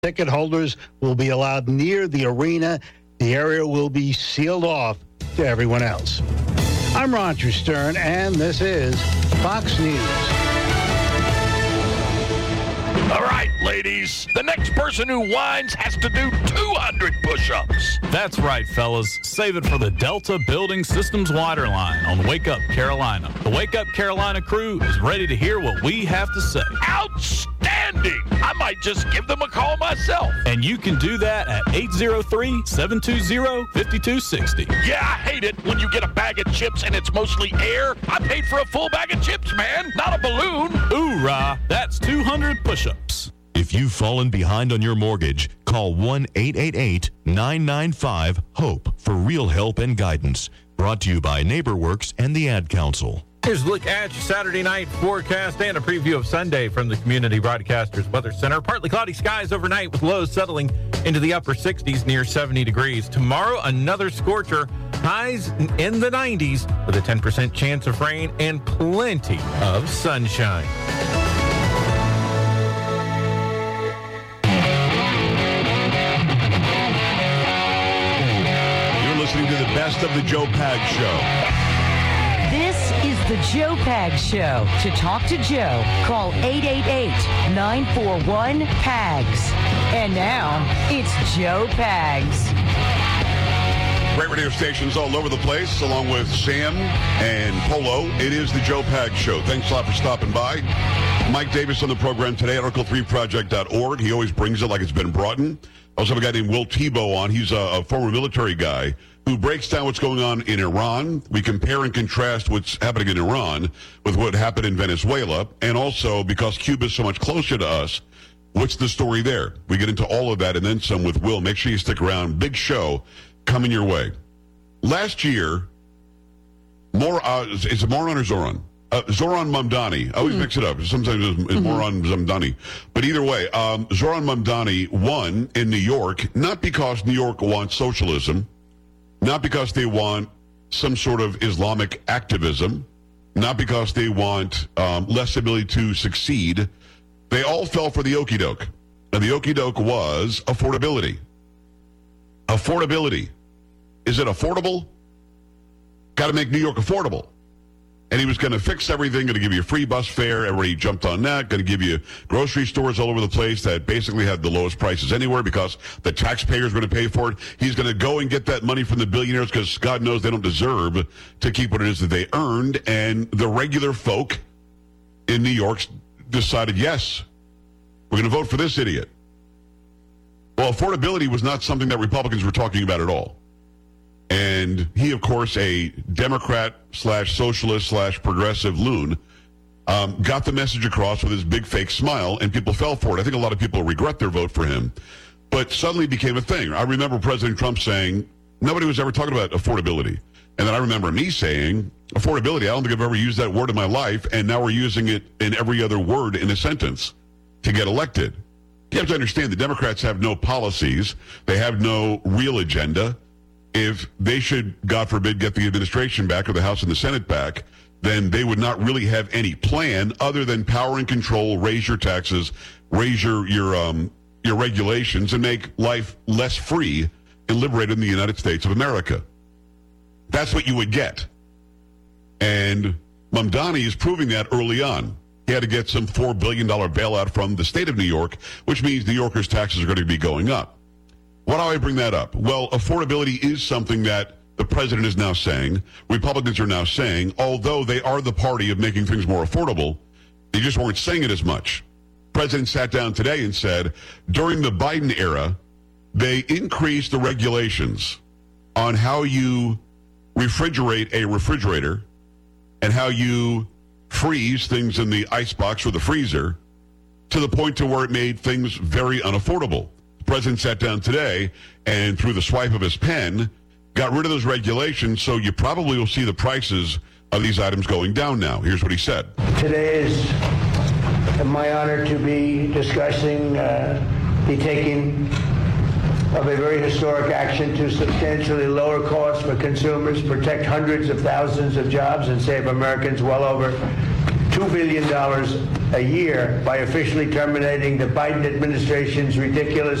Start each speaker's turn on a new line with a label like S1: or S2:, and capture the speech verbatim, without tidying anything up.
S1: Ticket holders will be allowed near the arena. The area will be sealed off to everyone else. I'm Roger Stern, and this is Fox News.
S2: All right, ladies. The next person who whines has to do two hundred push-ups.
S3: That's right, fellas. Save it for the Delta Building Systems Waterline on Wake Up Carolina. The Wake Up Carolina crew is ready to hear what we have to say.
S2: Outstanding! I might just give them a call myself.
S3: And you can do that at eight oh three, seven two zero, five two six zero.
S2: Yeah, I hate it when you get a bag of chips and it's mostly air. I paid for a full bag of chips, man, not a balloon.
S3: Hoorah! That's two hundred push-ups.
S4: If you've fallen behind on your mortgage, call one eight eight eight, nine nine five, HOPE for real help and guidance. Brought to you by NeighborWorks and the Ad Council.
S5: Here's a look at your Saturday night forecast and a preview of Sunday from the Community Broadcasters Weather Center. Partly cloudy skies overnight with lows settling into the upper sixties near seventy degrees. Tomorrow, another scorcher, highs in the nineties with a ten percent chance of rain and plenty of sunshine.
S6: Listening to the best of the Joe Pags Show.
S7: This is the Joe Pags Show. To talk to Joe, call eight eight eight, nine four one, P A G S. And now, it's Joe Pags.
S6: Great radio stations all over the place, along with Sam and Polo. It is the Joe Pags Show. Thanks a lot for stopping by. Mike Davis on the program today at article three project dot org. He always brings it like it's been brought in. I also have a guy named Will Tebow on. He's a, a former military guy who breaks down what's going on in Iran. We compare and contrast what's happening in Iran with what happened in Venezuela. And also, because Cuba is so much closer to us, what's the story there? We get into all of that and then some with Will. Make sure you stick around. Big show coming your way. Last year, more uh, is it Moron or Zoran? Uh, Zoran Mamdani. I always mix it up. Sometimes it's mm-hmm. Moran Mamdani. But either way, um, Zoran Mamdani won in New York, not because New York wants socialism, not because they want some sort of Islamic activism, not because they want um, less ability to succeed. They all fell for the okie doke. And the okie doke was affordability. Affordability. Is it affordable? Got to make New York affordable. And he was going to fix everything, going to give you a free bus fare. Everybody jumped on that. Going to give you grocery stores all over the place that basically had the lowest prices anywhere because the taxpayers were going to pay for it. He's going to go and get that money from the billionaires because God knows they don't deserve to keep what it is that they earned. And the regular folk in New York decided, yes, we're going to vote for this idiot. Well, affordability was not something that Republicans were talking about at all. And he, of course, a Democrat slash socialist slash progressive loon, um, got the message across with his big fake smile, and people fell for it. I think a lot of people regret their vote for him. But suddenly it became a thing. I remember President Trump saying, nobody was ever talking about affordability. And then I remember me saying, affordability, I don't think I've ever used that word in my life, and now we're using it in every other word in a sentence to get elected. You have to understand the Democrats have no policies. They have no real agenda. If they should, God forbid, get the administration back or the House and the Senate back, then they would not really have any plan other than power and control, raise your taxes, raise your your um, your regulations, and make life less free and liberated in the United States of America. That's what you would get. And Mamdani is proving that early on. He had to get some four billion dollars bailout from the state of New York, which means New Yorkers' taxes are going to be going up. Why do I bring that up? Well, affordability is something that the president is now saying, Republicans are now saying, although they are the party of making things more affordable, they just weren't saying it as much. The president sat down today and said, during the Biden era, they increased the regulations on how you refrigerate a refrigerator and how you freeze things in the icebox or the freezer to the point to where it made things very unaffordable. The president sat down today and through the swipe of his pen, got rid of those regulations, so you probably will see the prices of these items going down now. Here's what he said.
S8: Today is my honor to be discussing uh, the taking of a very historic action to substantially lower costs for consumers, protect hundreds of thousands of jobs, and save Americans well over two two billion dollars a year by officially terminating the Biden administration's ridiculous